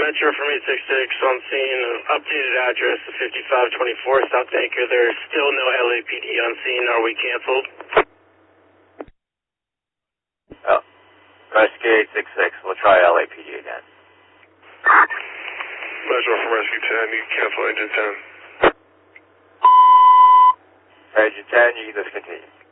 Metro from 866 on scene. Updated address of 5524 South Anchor. There's still no LAPD on scene. Are we canceled? Oh. Rescue 866. We'll try LAPD again. Metro from Rescue 10. You can cancel Engine 10. Engine 10, you can discontinue.